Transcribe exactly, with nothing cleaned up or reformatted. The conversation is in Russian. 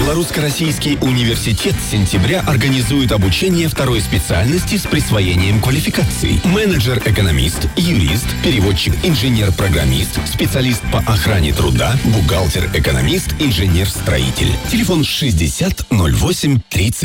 Белорусско-Российский университет с сентября организует обучение второй специальности с присвоением квалификаций. Менеджер-экономист, юрист, переводчик, инженер-программист, специалист по охране труда, бухгалтер-экономист, инженер-строитель. Телефон шестьдесят ноль восемь тридцать.